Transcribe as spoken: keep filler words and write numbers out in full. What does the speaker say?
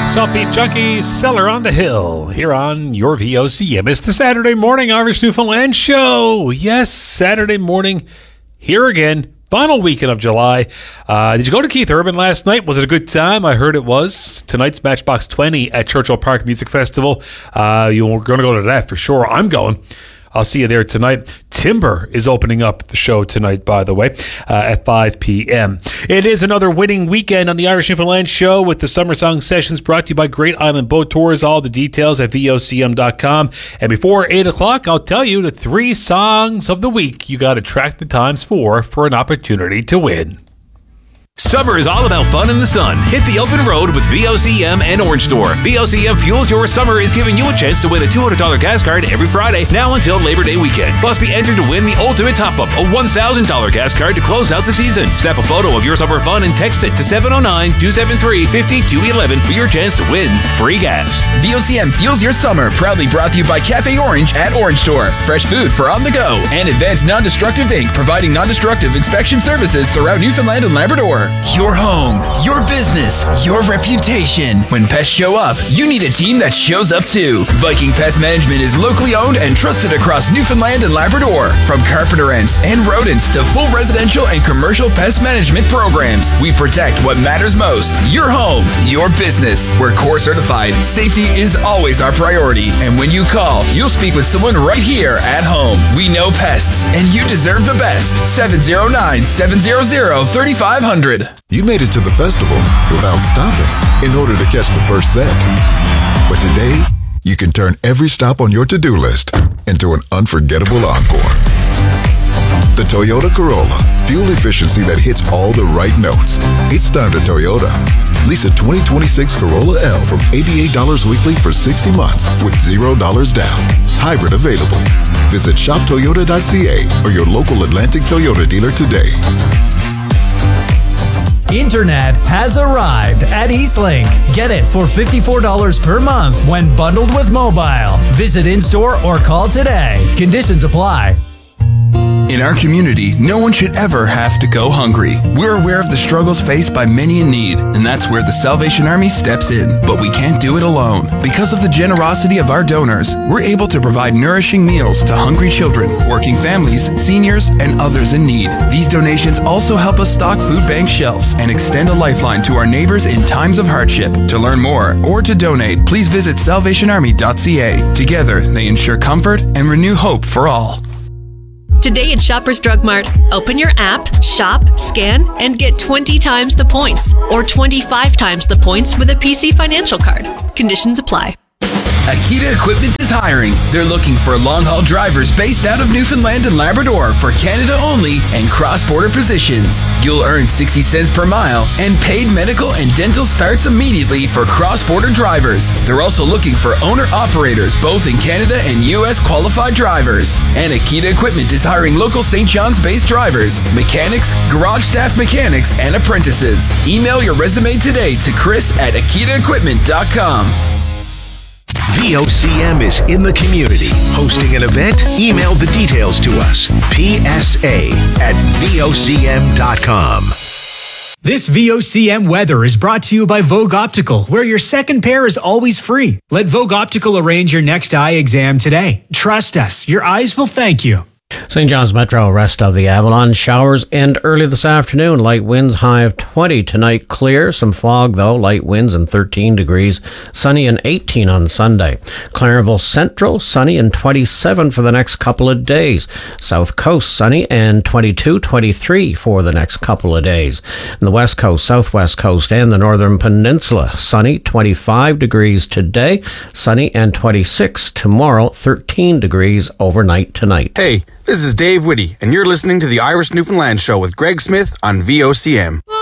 Salt Beef Junkies, Cellar on the Hill, here on your V O C M. It's the Saturday morning Irish Newfoundland show. Yes, Saturday morning, here again, final weekend of July. Uh, did you go to Keith Urban last night? Was it a good time? I heard it was. Tonight's Matchbox twenty at Churchill Park Music Festival. Uh, you're going to go to that for sure. I'm going. I'll see you there tonight. Timber is opening up the show tonight, by the way, uh, at five p.m. It is another winning weekend on the Irish Newfoundland show with the Summer Song Sessions brought to you by Great Island Boat Tours. All the details at V O C M dot com. And before eight o'clock, I'll tell you the three songs of the week you got to track the times for for an opportunity to win. Summer is all about fun in the sun. Hit the open road with V O C M and Orange Store. V O C M Fuels Your Summer is giving you a chance to win a two hundred dollars gas card every Friday, now until Labor Day weekend. Plus, be entered to win the ultimate top-up, a one thousand dollars gas card to close out the season. Snap a photo of your summer fun and text it to seven oh nine, two seven three, five two one one for your chance to win free gas. V O C M Fuels Your Summer, proudly brought to you by Cafe Orange at Orange Store. Fresh food for on the go. And Advanced Non-Destructive Incorporated, providing non-destructive inspection services throughout Newfoundland and Labrador. Your home, your business, your reputation. When pests show up, you need a team that shows up too. Viking Pest Management is locally owned and trusted across Newfoundland and Labrador. From carpenter ants and rodents to full residential and commercial pest management programs, we protect what matters most. Your home, your business. We're core certified. Safety is always our priority. And when you call, you'll speak with someone right here at home. We know pests, and you deserve the best. seven oh nine, seven hundred, thirty-five hundred. You made it to the festival without stopping in order to catch the first set. But today, you can turn every stop on your to-do list into an unforgettable encore. The Toyota Corolla, fuel efficiency that hits all the right notes. It's time to Toyota. Lease a twenty twenty-six Corolla L from eighty-eight dollars weekly for sixty months with zero dollars down. Hybrid available. Visit shop toyota dot c a or your local Atlantic Toyota dealer today. Internet has arrived at Eastlink. Get it for fifty-four dollars per month when bundled with mobile. Visit in-store or call today. Conditions apply. In our community, no one should ever have to go hungry. We're aware of the struggles faced by many in need, and that's where the Salvation Army steps in. But we can't do it alone. Because of the generosity of our donors, we're able to provide nourishing meals to hungry children, working families, seniors, and others in need. These donations also help us stock food bank shelves and extend a lifeline to our neighbors in times of hardship. To learn more or to donate, please visit salvation army dot c a. Together, they ensure comfort and renew hope for all. Today at Shoppers Drug Mart, open your app, shop, scan, and get twenty times the points or twenty-five times the points with a P C Financial Card. Conditions apply. Akita Equipment is hiring. They're looking for long-haul drivers based out of Newfoundland and Labrador for Canada only and cross-border positions. You'll earn sixty cents per mile, and paid medical and dental starts immediately for cross-border drivers. They're also looking for owner-operators both in Canada and U S qualified drivers. And Akita Equipment is hiring local Saint John's-based drivers, mechanics, garage staff mechanics, and apprentices. Email your resume today to Chris at akita equipment dot com. V O C M is in the community. Hosting an event? Email the details to us. P S A at V O C M dot com. This V O C M weather is brought to you by Vogue Optical, where your second pair is always free. Let Vogue Optical arrange your next eye exam today. Trust us, your eyes will thank you. Saint John's Metro, rest of the Avalon. Showers end early this afternoon. Light winds, high of twenty. Tonight, clear. Some fog, though. Light winds and thirteen degrees. Sunny and eighteen on Sunday. Clarenville Central, sunny and twenty-seven for the next couple of days. South Coast, sunny and twenty-two, twenty-three for the next couple of days. And the West Coast, Southwest Coast, and the Northern Peninsula, sunny, twenty-five degrees today. Sunny and twenty-six tomorrow. thirteen degrees overnight tonight. Hey, this is Dave Whitty, and you're listening to the Irish Newfoundland Show with Greg Smith on V O C M.